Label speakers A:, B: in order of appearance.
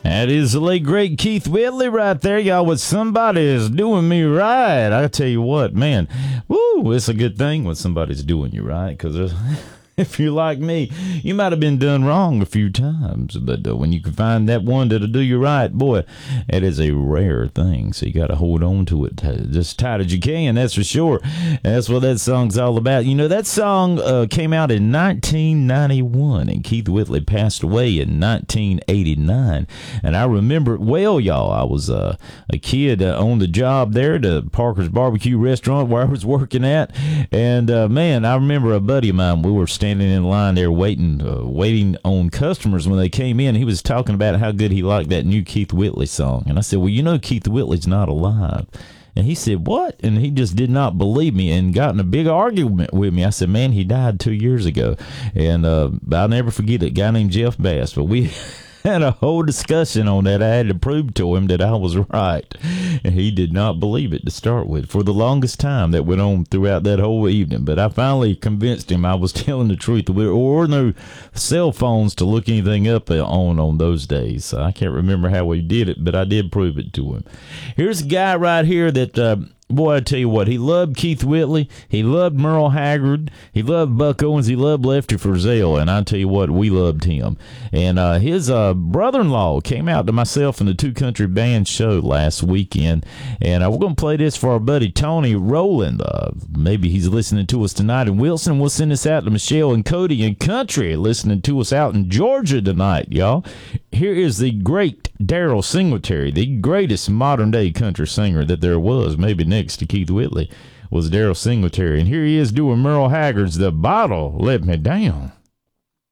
A: That is the late, great Keith Whitley right there, y'all, with Somebody's Doing Me Right. I tell you what, man, woo, it's a good thing when somebody's doing you right, because if you're like me, you might have been done wrong a few times, but when you can find that one that'll do you right, boy, it is a rare thing, so you got to hold on to it just tight as you can, that's for sure. And that's what that song's all about. You know, that song came out in 1991, and Keith Whitley passed away in 1989, and I remember it well, y'all. I was a kid on the job there at the Parker's Barbecue restaurant where I was working at, and man, I remember a buddy of mine, we were standing in line there waiting on customers when they came in. He was talking about how good he liked that new Keith Whitley song. And I said, well, you know, Keith Whitley's not alive. And he said, what? And he just did not believe me and got in a big argument with me. I said, man, he died 2 years ago. And I'll never forget it, a guy named Jeff Bass. But we had a whole discussion on that. I had to prove to him that I was right, and he did not believe it to start with for the longest time. That went on throughout that whole evening, but I finally convinced him I was telling the truth. There were no cell phones to look anything up on those days, so I can't remember how we did it, but I did prove it to him. Here's a guy right here that boy, I tell you what, he loved Keith Whitley, he loved Merle Haggard, he loved Buck Owens, he loved Lefty Frizzell, and I tell you what, we loved him. And his brother-in-law came out to myself and the Two Country Band show last weekend, and we're going to play this for our buddy Tony Rowland. Maybe he's listening to us tonight in Wilson. We'll send this out to Michelle and Cody in Country listening to us out in Georgia tonight, y'all. Here is the great Darrell Singletary, the greatest modern-day country singer that there was, maybe next to Keith Whitley, was Darrell Singletary. And here he is doing Merle Haggard's The Bottle Let Me Down.